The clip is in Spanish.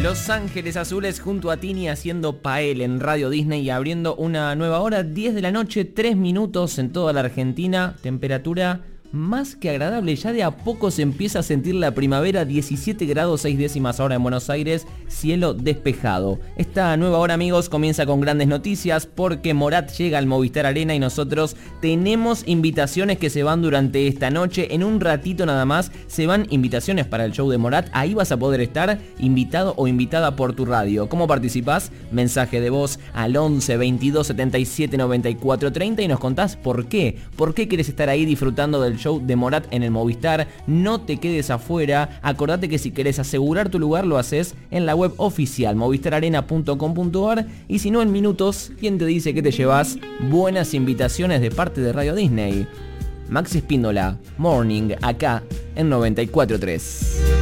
Los Ángeles Azules junto a Tini haciendo Pael en Radio Disney y abriendo una nueva hora, 10 de la noche, 3 minutos en toda la Argentina, temperatura más que agradable, ya de a poco se empieza a sentir la primavera, 17 grados 6 décimas ahora en Buenos Aires, cielo despejado. Esta nueva hora, amigos, comienza con grandes noticias porque Morat llega al Movistar Arena y nosotros tenemos invitaciones que se van durante esta noche. En un ratito nada más se van invitaciones para el show de Morat, ahí vas a poder estar invitado o invitada por tu radio. ¿Cómo participás? Mensaje de voz al 11 22 77 94 30 y nos contás por qué querés estar ahí disfrutando del show de Morat en el Movistar. No te quedes afuera, acordate que si querés asegurar tu lugar lo haces en la web oficial movistararena.com.ar y si no, en minutos, ¿quién te dice que te llevas buenas invitaciones de parte de Radio Disney? Maxi Espíndola, Morning, acá en 94.3.